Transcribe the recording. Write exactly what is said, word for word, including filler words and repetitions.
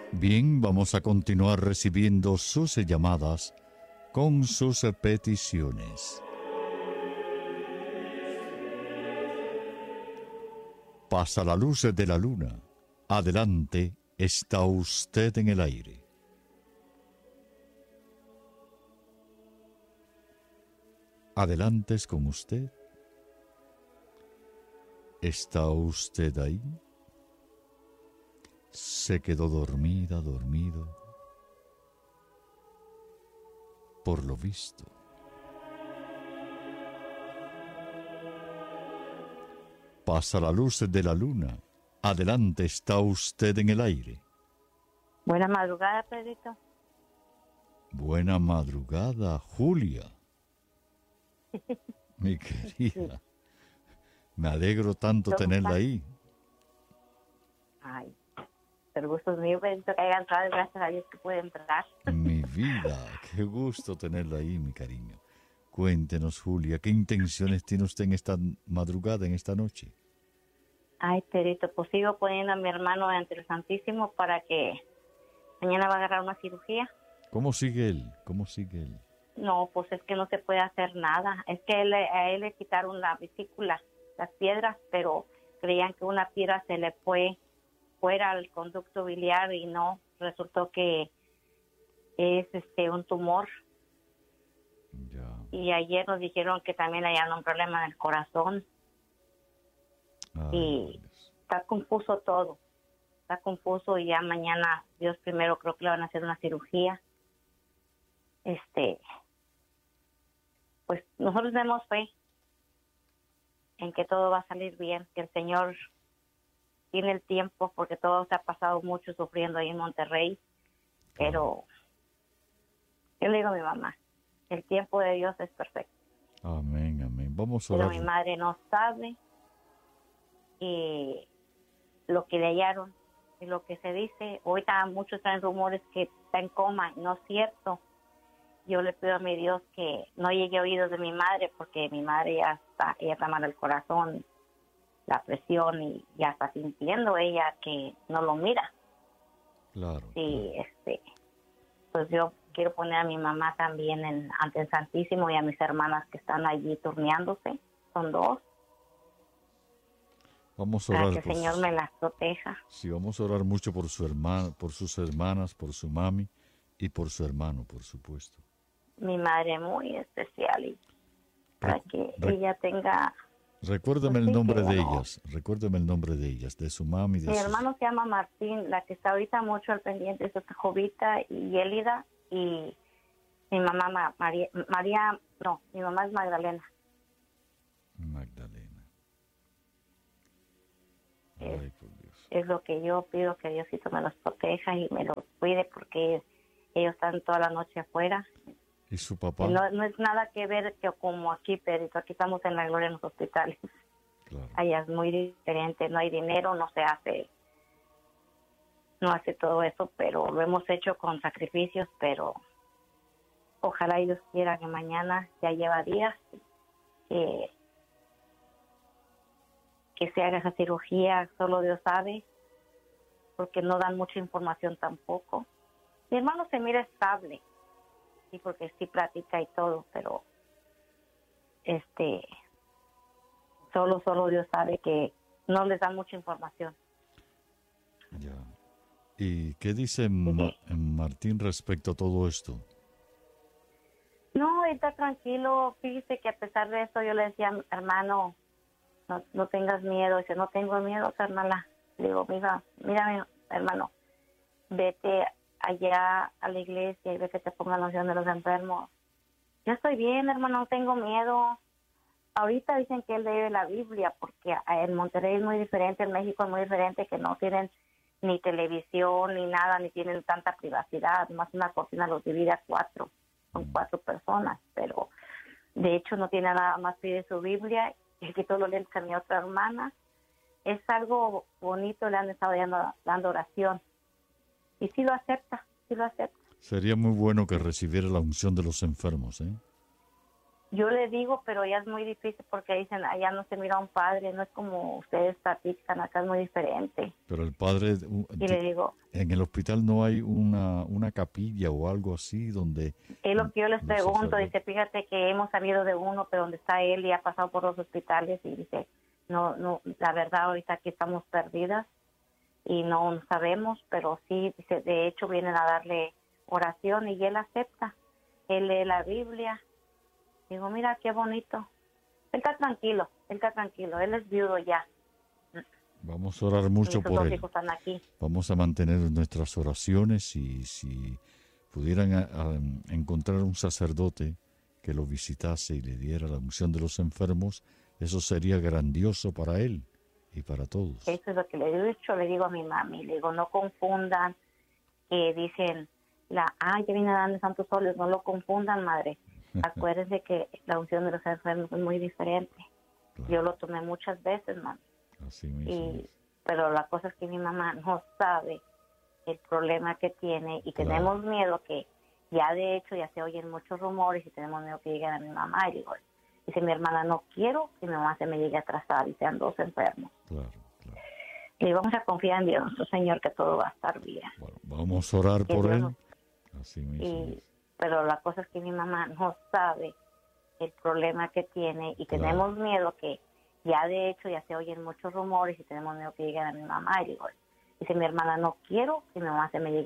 Bien, vamos a continuar recibiendo sus llamadas con sus peticiones. Pasa la luz de la luna. Adelante, está usted en el aire. Adelante es con usted. ¿Está usted ahí? Se quedó dormida, dormido. Por lo visto. Pasa la luz de la luna. Adelante, está usted en el aire. Buena madrugada, Pedrito. Buena madrugada, Julia. Mi querida. Me alegro tanto tenerla ahí. Ay, el gusto es mío, Pedrito, que haya entrado. Gracias a Dios que puede entrar. Mi vida, qué gusto tenerla ahí, mi cariño. Cuéntenos, Julia, ¿qué intenciones tiene usted en esta madrugada, en esta noche? Ay, Pedrito, pues sigo poniendo a mi hermano ante el Santísimo para que mañana va a agarrar una cirugía. ¿Cómo sigue él? ¿Cómo sigue él? No, pues es que no se puede hacer nada. Es que él, a él le quitaron la vesícula, las piedras, pero creían que una piedra se le fue fuera al conducto biliar y no, resultó que es este un tumor. Ya. Y ayer nos dijeron que también le hallaron un problema en el corazón. Ay, y Dios. Está confuso todo. Está confuso y ya mañana, Dios primero, creo que le van a hacer una cirugía. Este, pues nosotros tenemos fe en que todo va a salir bien, que el Señor tiene el tiempo, porque todo se ha pasado mucho sufriendo ahí en Monterrey. Pero yo le digo a mi mamá, el tiempo de Dios es perfecto. Amén, amén. Vamos a Pero orar. mi madre no sabe y lo que le hallaron y lo que se dice. Ahorita muchos traen rumores que está en coma, no es cierto. Yo le pido a mi Dios que no llegue a oídos de mi madre, porque mi madre ya está, ella está mal del corazón, la presión, y ya está sintiendo ella que no lo mira. Claro. Y claro. este, pues yo quiero poner a mi mamá también en, ante el Santísimo, y a mis hermanas que están allí turneándose, son dos, Vamos a para orar que el por Señor sus- me las proteja. Sí, vamos a orar mucho por su hermana, por sus hermanas, por su mami y por su hermano, por supuesto. Mi madre muy especial, y para Re- que re- ella tenga... Recuérdeme pues el sí, nombre que de no. ellas, recuérdeme el nombre de ellas, de su mami, de Mi sus... hermano se llama Martín, la que está ahorita mucho al pendiente es esta Jovita y Elida, y mi mamá Ma- María, María, no, mi mamá es Magdalena. Magdalena. Es, Ay, por Dios. es lo que yo pido, que Diosito me los proteja y me los cuide, porque ellos están toda la noche afuera. ¿Y su Y papá? no, no es nada que ver que como aquí, pero aquí estamos en la gloria en los hospitales. Claro. Allá es muy diferente, no hay dinero, no se hace, no hace todo eso, pero lo hemos hecho con sacrificios, pero ojalá Dios quiera que mañana, ya lleva días, que, que se haga esa cirugía, solo Dios sabe, porque no dan mucha información tampoco. Mi hermano se mira estable, sí, porque sí platica y todo, pero este, solo, solo Dios sabe que no les dan mucha información. Ya. ¿Y qué dice Ma- Martín respecto a todo esto? No, está tranquilo. Fíjese que a pesar de eso yo le decía, hermano, no, no tengas miedo. Dice, no tengo miedo, carnala. Le digo, mira, mira, mi hermano, vete allá a la iglesia y ve que te pongan la unción de los enfermos. Yo estoy bien, hermano, no tengo miedo. Ahorita dicen que él lee la Biblia, porque en Monterrey es muy diferente, en México es muy diferente, que no tienen ni televisión ni nada, ni tienen tanta privacidad. Más una cocina los divide a cuatro, son cuatro personas, pero de hecho no tiene nada más, pide su Biblia, y que todo lo leen con mi otra hermana. Es algo bonito, le han estado dando, dando oración, y sí lo acepta, sí lo acepta. Sería muy bueno que recibiera la unción de los enfermos, ¿eh? Yo le digo, pero ya es muy difícil porque dicen, allá no se mira un padre, no es como ustedes practican, acá es muy diferente. Pero el padre, uh, Y le digo, en el hospital no hay una, una capilla o algo así donde... es lo que yo les los pregunto, sacerdotes- dice, fíjate que hemos sabido de uno, pero donde está él y ha pasado por los hospitales y dice, no, no, la verdad ahorita aquí estamos perdidas y no sabemos, pero sí, dice, de hecho vienen a darle oración y él acepta, él lee la Biblia. Digo, mira qué bonito, él está tranquilo, él está tranquilo, él es viudo ya, Vamos a orar y mucho sus por dos él. hijos están aquí. Vamos a mantener nuestras oraciones y si pudieran a- a- encontrar un sacerdote que lo visitase y le diera la unción de los enfermos, eso sería grandioso para él y para todos. Eso es lo que le he dicho, le digo a mi mami, le digo, no confundan, que dicen, la, ah, ya viene dando santos óleos, no lo confundan, madre. Acuérdense que la unción de los enfermos es muy diferente. Claro, Yo lo tomé muchas veces, mami, así mismo y, es. pero la cosa es que mi mamá no sabe el problema que tiene y Claro. tenemos miedo que, ya de hecho, ya se oyen muchos rumores y tenemos miedo que lleguen a mi mamá. Y digo, dice mi hermana, no quiero que mi mamá se me llegue a atrasar y sean dos enfermos. Claro, claro. Y vamos a confiar en Dios, nuestro Señor, que todo va a estar bien. Bueno, vamos a orar Que por Dios él. nos- Así mismo Y, es. pero la cosa es que mi mamá no sabe el problema que tiene y Claro. tenemos miedo que, ya de hecho, ya se oyen muchos rumores y tenemos miedo que lleguen a mi mamá. Y digo, dice mi hermana, no quiero que mi mamá se me llegue